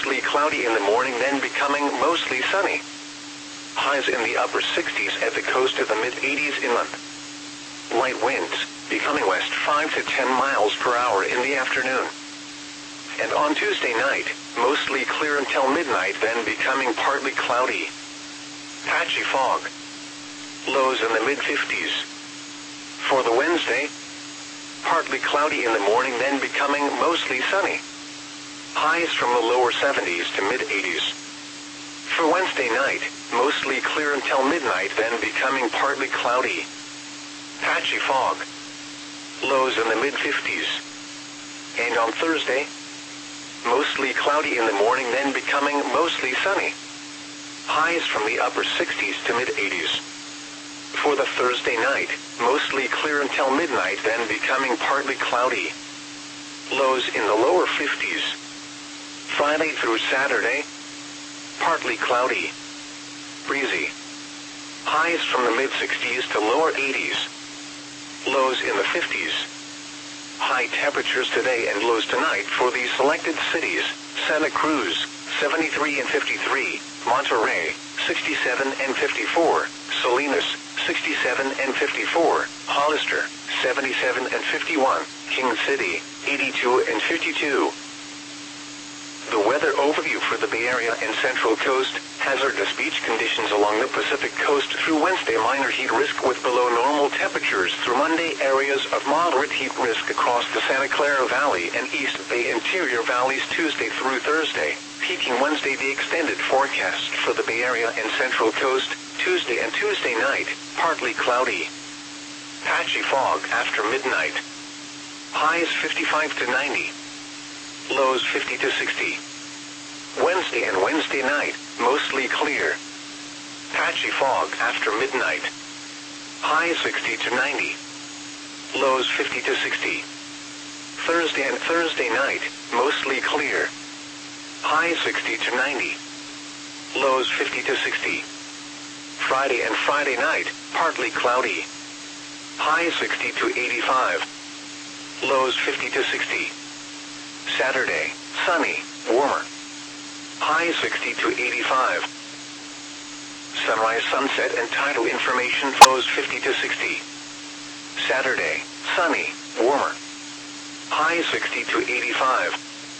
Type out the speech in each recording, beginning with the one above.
mostly cloudy in the morning, then becoming mostly sunny. Highs in the upper 60s at the coast to the mid-80s inland. Light winds, becoming west 5 to 10 miles per hour in the afternoon. And on Tuesday night, mostly clear until midnight, then becoming partly cloudy. Patchy fog. Lows in the mid-50s. For the Wednesday, partly cloudy in the morning, then becoming mostly sunny. Highs from the lower 70s to mid-80s. For Wednesday night, mostly clear until midnight, then becoming partly cloudy. Patchy fog. Lows in the mid-50s. And on Thursday, mostly cloudy in the morning, then becoming mostly sunny. Highs from the upper 60s to mid-80s. For the Thursday night, mostly clear until midnight, then becoming partly cloudy. Lows in the lower 50s. Friday through Saturday, partly cloudy. Breezy. Highs from the mid-60s to lower 80s. Lows in the 50s. High temperatures today and lows tonight for the selected cities: Santa Cruz, 73 and 53, Monterey, 67 and 54, Salinas, 67 and 54, Hollister, 77 and 51, King City, 82 and 52. The weather overview for the Bay Area and Central Coast: hazardous beach conditions along the Pacific Coast through Wednesday. Minor heat risk with below normal temperatures through Monday. Areas of moderate heat risk across the Santa Clara Valley and East Bay Interior Valleys Tuesday through Thursday. Peaking Wednesday. The extended forecast for the Bay Area and Central Coast: Tuesday and Tuesday night, partly cloudy. Patchy fog after midnight. Highs 55 to 90. Lows 50 to 60. Wednesday and Wednesday night, mostly clear. Patchy fog after midnight. Highs 60 to 90. Lows 50 to 60. Thursday and Thursday night, mostly clear. Highs 60 to 90. Lows 50 to 60. Friday and Friday night, partly cloudy. Highs 60 to 85. Lows 50 to 60. Saturday, sunny, warmer. Highs 60 to 85. Sunrise, sunset, and tidal information. Lows 50 to 60. Saturday, sunny, warmer. Highs 60 to 85.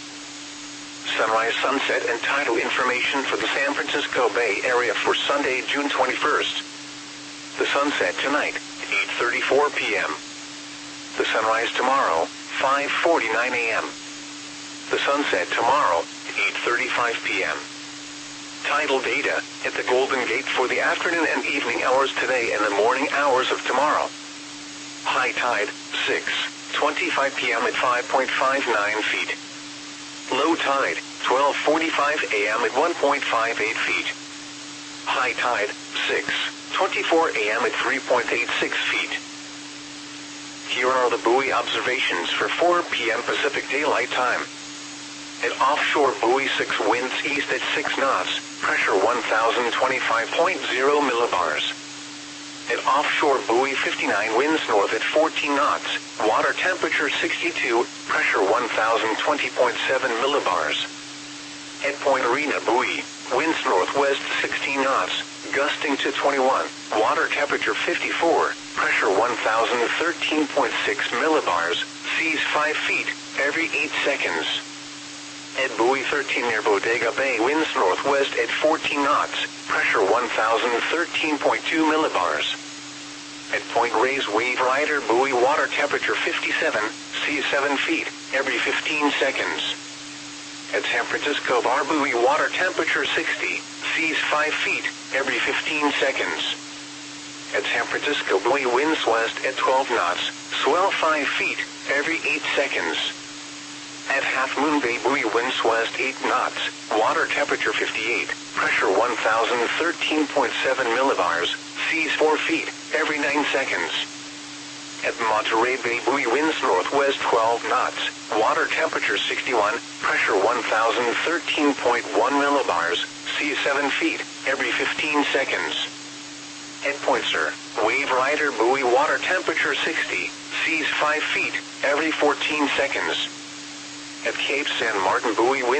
Sunrise, sunset, and tidal information for the San Francisco Bay Area for Sunday, June 21st. The sunset tonight, 8:34 p.m. The sunrise tomorrow, 5:49 a.m. The sunset tomorrow, 8:35 p.m. Tidal data at the Golden Gate for the afternoon and evening hours today and the morning hours of tomorrow. High tide, 6:25 p.m. at 5.59 feet. Low tide, 12:45 a.m. at 1.58 feet. High tide, 6:24 a.m. at 3.86 feet. Here are the buoy observations for 4 p.m. Pacific Daylight Time. At offshore buoy 6, winds east at 6 knots, pressure 1025.0 millibars. At offshore buoy 59, winds north at 14 knots, water temperature 62, pressure 1020.7 millibars. At Point Arena buoy, winds northwest 16 knots, gusting to 21, water temperature 54, pressure 1013.6 millibars, seas 5 feet, every 8 seconds. At buoy 13 near Bodega Bay, winds northwest at 14 knots, pressure 1013.2 millibars. At Point Reyes Wave Rider buoy, water temperature 57, seas 7 feet, every 15 seconds. At San Francisco Bar buoy, water temperature 60, seas 5 feet, every 15 seconds. At San Francisco buoy, winds west at 12 knots, swell 5 feet, every 8 seconds. At Half Moon Bay buoy, winds west 8 knots, water temperature 58, pressure 1013.7 millibars, seas 4 feet, every 9 seconds. At Monterey Bay buoy, winds northwest 12 knots, water temperature 61, pressure 1013.1 millibars, seas 7 feet, every 15 seconds. At Point Sur, Wave Rider buoy, water temperature 60, seas 5 feet, every 14 seconds. At Cape San Martin buoy, winds